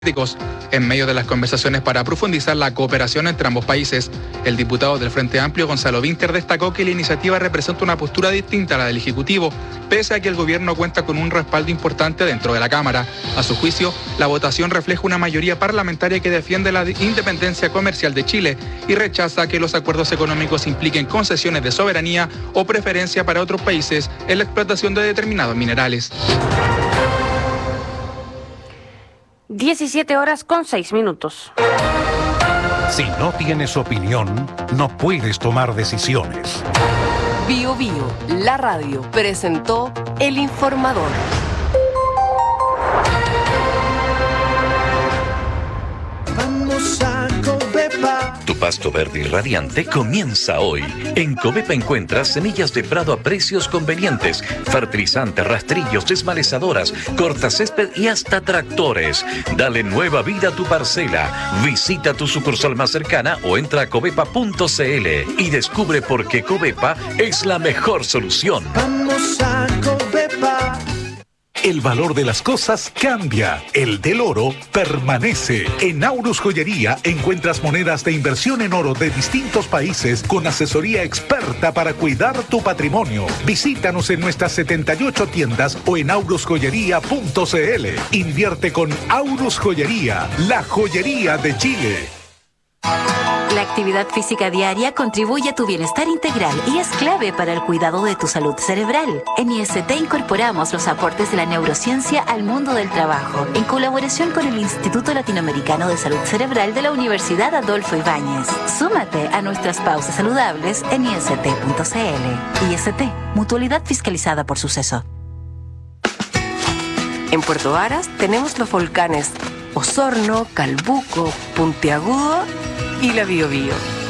En medio de las conversaciones para profundizar la cooperación entre ambos países, el diputado del Frente Amplio, Gonzalo Vinter, destacó que la iniciativa representa una postura distinta a la del Ejecutivo, pese a que el gobierno cuenta con un respaldo importante dentro de la Cámara. A su juicio, la votación refleja una mayoría parlamentaria que defiende la independencia comercial de Chile y rechaza que los acuerdos económicos impliquen concesiones de soberanía o preferencia para otros países en la explotación de determinados minerales. 17:06. Si no tienes opinión, no puedes tomar decisiones. Bio Bio, la radio, presentó El Informador. Vamos a Covepa. Tu pasto verde y radiante comienza hoy. En Covepa encuentras semillas de prado a precios convenientes, fertilizantes, rastrillos, desmalezadoras, cortacésped y hasta tractores. Dale nueva vida a tu parcela. Visita tu sucursal más cercana o entra a covepa.cl y descubre por qué Covepa es la mejor solución. Vamos a Covepa. El valor de las cosas cambia. El del oro permanece. En Aurus Joyería encuentras monedas de inversión en oro de distintos países con asesoría experta para cuidar tu patrimonio. Visítanos en nuestras 78 tiendas o en aurusjoyería.cl. Invierte con Aurus Joyería, la joyería de Chile. La actividad física diaria contribuye a tu bienestar integral y es clave para el cuidado de tu salud cerebral. En IST incorporamos los aportes de la neurociencia al mundo del trabajo, en colaboración con el Instituto Latinoamericano de Salud Cerebral de la Universidad Adolfo Ibáñez. Súmate a nuestras pausas saludables en ist.cl. IST, mutualidad fiscalizada por Suceso. En Puerto Varas tenemos los volcanes Osorno, Calbuco, Puntiagudo y la Bio Bio.